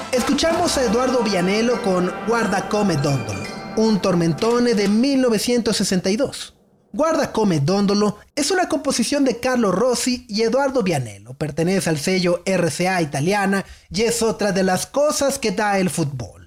Escuchamos a Edoardo Vianello con Guarda come dondolo, un tormentone de 1962. Guarda come dondolo es una composición de Carlo Rossi y Edoardo Vianello. Pertenece al sello RCA italiana y es otra de las cosas que da el fútbol.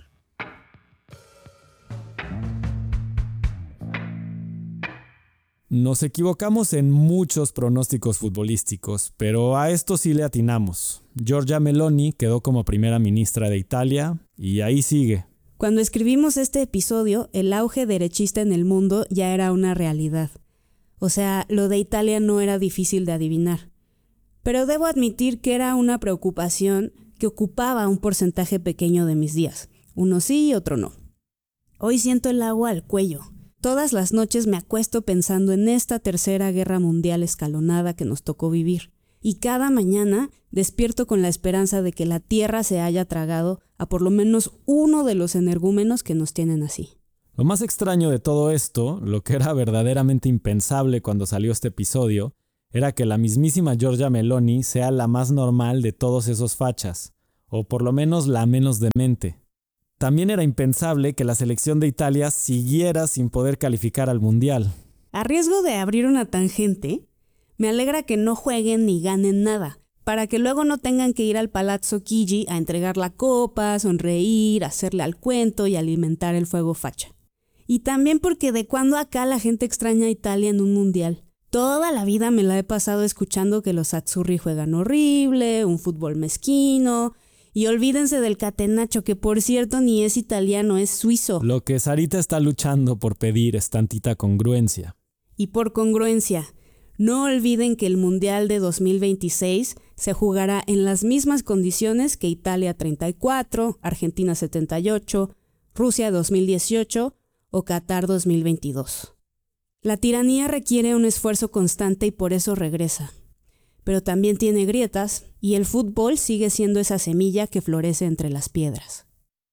Nos equivocamos en muchos pronósticos futbolísticos, pero a esto sí le atinamos. Giorgia Meloni quedó como primera ministra de Italia y ahí sigue. Cuando escribimos este episodio, el auge derechista en el mundo ya era una realidad. O sea, lo de Italia no era difícil de adivinar. Pero debo admitir que era una preocupación que ocupaba un porcentaje pequeño de mis días. Uno sí y otro no. Hoy siento el agua al cuello. Todas las noches me acuesto pensando en esta tercera guerra mundial escalonada que nos tocó vivir. Y cada mañana despierto con la esperanza de que la Tierra se haya tragado a por lo menos uno de los energúmenos que nos tienen así. Lo más extraño de todo esto, lo que era verdaderamente impensable cuando salió este episodio, era que la mismísima Giorgia Meloni sea la más normal de todos esos fachas, o por lo menos la menos demente. También era impensable que la selección de Italia siguiera sin poder calificar al Mundial. A riesgo de abrir una tangente, me alegra que no jueguen ni ganen nada, para que luego no tengan que ir al Palazzo Chigi a entregar la copa, sonreír, hacerle al cuento y alimentar el fuego facha. Y también porque de cuando acá la gente extraña a Italia en un Mundial. Toda la vida me la he pasado escuchando que los azzurri juegan horrible, un fútbol mezquino. Y olvídense del catenaccio, que por cierto ni es italiano, es suizo. Lo que Sarita está luchando por pedir es tantita congruencia. Y por congruencia, no olviden que el Mundial de 2026 se jugará en las mismas condiciones que Italia 34, Argentina 78, Rusia 2018 o Qatar 2022. La tiranía requiere un esfuerzo constante y por eso regresa. Pero también tiene grietas y el fútbol sigue siendo esa semilla que florece entre las piedras.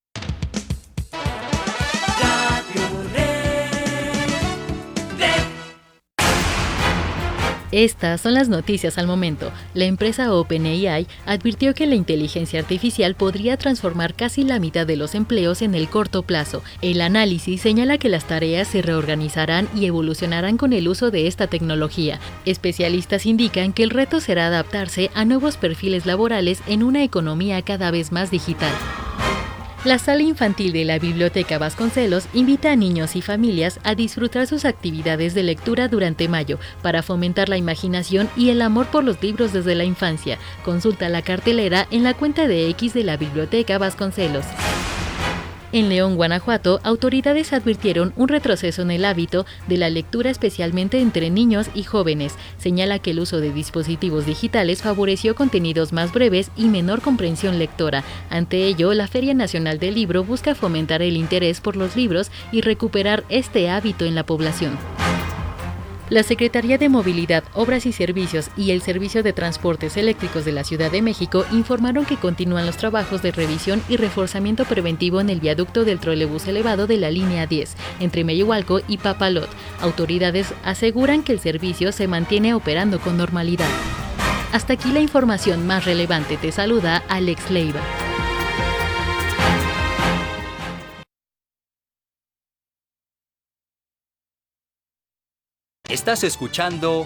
Estas son las noticias al momento. La empresa OpenAI advirtió que la inteligencia artificial podría transformar casi la mitad de los empleos en el corto plazo. El análisis señala que las tareas se reorganizarán y evolucionarán con el uso de esta tecnología. Especialistas indican que el reto será adaptarse a nuevos perfiles laborales en una economía cada vez más digital. La sala infantil de la Biblioteca Vasconcelos invita a niños y familias a disfrutar sus actividades de lectura durante mayo para fomentar la imaginación y el amor por los libros desde la infancia. Consulta la cartelera en la cuenta de X de la Biblioteca Vasconcelos. En León, Guanajuato, autoridades advirtieron un retroceso en el hábito de la lectura, especialmente entre niños y jóvenes. Señala que el uso de dispositivos digitales favoreció contenidos más breves y menor comprensión lectora. Ante ello, la Feria Nacional del Libro busca fomentar el interés por los libros y recuperar este hábito en la población. La Secretaría de Movilidad, Obras y Servicios y el Servicio de Transportes Eléctricos de la Ciudad de México informaron que continúan los trabajos de revisión y reforzamiento preventivo en el viaducto del trolebús elevado de la línea 10, entre Meyohualco y Papalot. Autoridades aseguran que el servicio se mantiene operando con normalidad. Hasta aquí la información más relevante. Te saluda Alex Leiva. Estás escuchando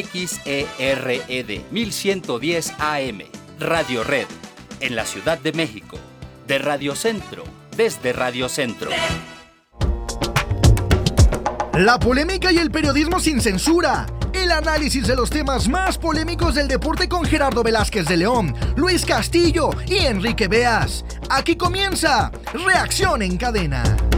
XERED 1110 AM, Radio Red, en la Ciudad de México, de Radio Centro, desde Radio Centro. La polémica y el periodismo sin censura. El análisis de los temas más polémicos del deporte con Gerardo Velázquez de León, Luis Castillo y Enrique Beas. Aquí comienza Reacción en Cadena.